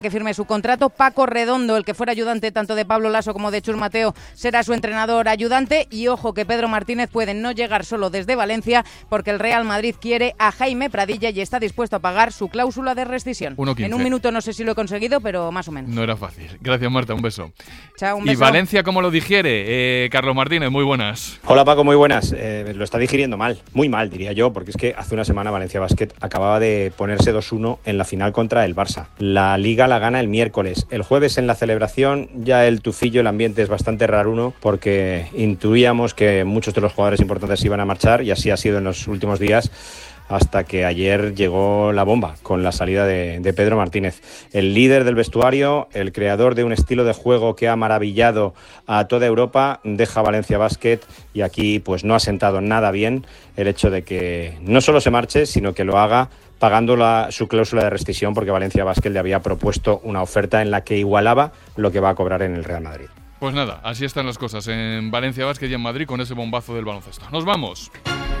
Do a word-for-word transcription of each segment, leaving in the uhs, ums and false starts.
que firme su contrato. Paco Redondo, el que fuera ayudante tanto de Pablo Laso como de Chus Mateo, será su entrenador ayudante. Y ojo que Pedro Martínez puede no llegar solo desde Valencia, porque el Real Madrid quiere a Jaime Pradilla y está dispuesto a pagar su cláusula de rescisión. uno quince. En un minuto no sé si lo he conseguido, pero más o menos. No era fácil. Gracias, Marta, un beso. Chao, un beso. ¿Y Valencia cómo lo digiere? Eh, Carlos Martínez, muy buenas. Hola Paco, muy buenas. Eh, lo está digiriendo mal, muy mal diría yo, porque es que hace una semana Valencia Basket acababa de ponerse dos uno en la final contra el Barça. La Liga la gana el miércoles. El jueves en la celebración ya el tufillo, el ambiente es bastante raruno, porque intuíamos que muchos de los jugadores importantes iban a marchar y así ha sido en los últimos días, hasta que ayer llegó la bomba con la salida de, de Pedro Martínez, el líder del vestuario, el creador de un estilo de juego que ha maravillado a toda Europa. Deja Valencia Basket y aquí pues no ha sentado nada bien el hecho de que no solo se marche, sino que lo haga pagando la, su cláusula de rescisión, porque Valencia Basket le había propuesto una oferta en la que igualaba lo que va a cobrar en el Real Madrid. Pues nada, así están las cosas en Valencia Basket y en Madrid con ese bombazo del baloncesto. ¡Nos vamos!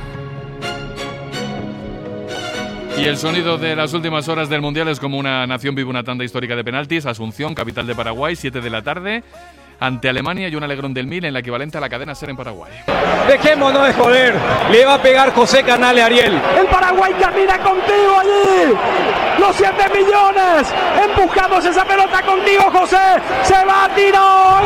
Y el sonido de las últimas horas del Mundial es como una nación vive una tanda histórica de penaltis. Asunción, capital de Paraguay, siete de la tarde, ante Alemania, y un alegrón del Mil en la equivalente a la cadena SER en Paraguay. Dejémonos de joder, le va a pegar José Canale a Ariel. El Paraguay camina contigo allí, los siete millones, empujamos esa pelota contigo, José, se va a tirar.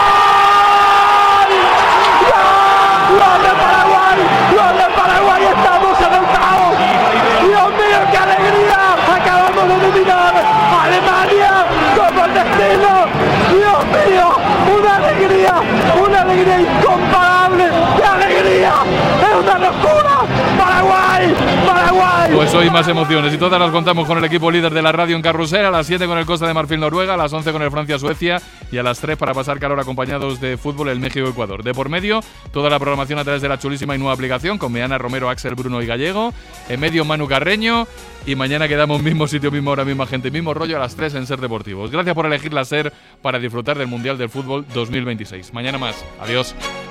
¡Gol! ¡Gol de Paraguay! ¡Gol de Paraguay! Estamos en el caos. ¡Dios mío, qué alegría! Acabamos de eliminar a Alemania como el destino. ¡Dios mío! ¡Una alegría! ¡Una alegría incomparable! ¡Qué alegría! ¡Es una locura! ¡Paraguay! ¡Paraguay! Pues hoy más emociones y todas las contamos con el equipo líder de la radio en Carrusel. A las siete con el Costa de Marfil Noruega, a las once con el Francia-Suecia y a las tres para pasar calor acompañados de fútbol el México-Ecuador. De por medio, toda la programación a través de la chulísima y nueva aplicación con Meana, Romero, Axel, Bruno y Gallego. En medio, Manu Carreño. Y mañana quedamos mismo sitio, misma hora, misma gente, mismo rollo a las tres en Ser Deportivos. Gracias por elegir la SER para disfrutar del Mundial del Fútbol dos mil veintiséis. Mañana más. Adiós.